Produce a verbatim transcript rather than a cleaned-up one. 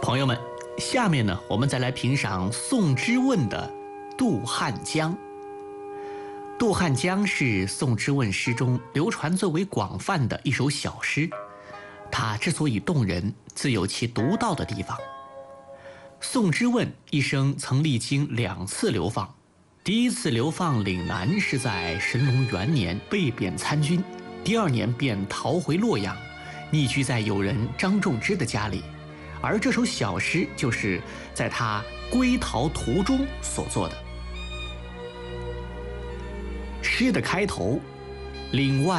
朋友们，下面呢，我们再来评赏宋之问的《渡汉江》。《渡汉江》是宋之问诗中流传最为广泛的一首小诗，它之所以动人，自有其独到的地方。宋之问一生曾历经两次流放，第一次流放岭南是在神龙元年被贬参军，第二年便逃回洛阳，匿居在友人张仲之的家里。而这首小诗就是在他归逃途中所作的。诗的开头，岭外